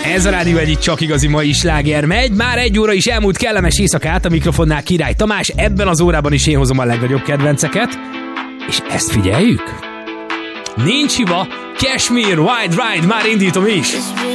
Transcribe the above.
Ez a rádió egyik csak igazi mai sláger megy. Már 1 óra is elmúlt, kellemes éjszakát, a mikrofonnál Király Tamás. Ebben az órában is én hozom a legnagyobb kedvenceket. És ezt figyeljük? Nincs hiba, Cashmere, Wild Ride, már indítom is.